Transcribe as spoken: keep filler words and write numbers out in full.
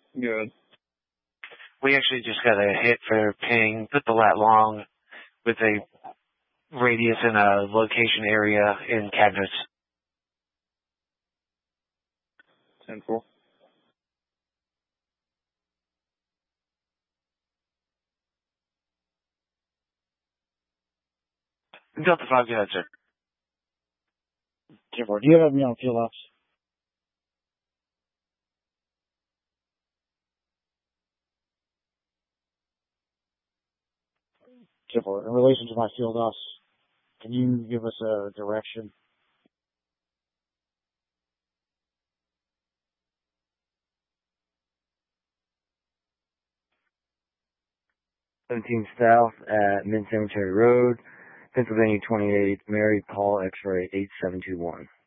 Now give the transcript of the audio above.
Good. We actually just got a hit for ping, put the lat long with a radius and a location area in Cadmus. ten four. Delta five, go ahead, sir. ten four, do you have me on field ops? ten four, in relation to my field ops, can you give us a direction? seventeen South at Mid Cemetery Road, Pennsylvania twenty-eight, Mary Paul X-ray eight seven two one.